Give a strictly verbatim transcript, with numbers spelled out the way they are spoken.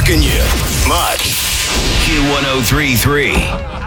Rocking you. Much. Q one oh three three.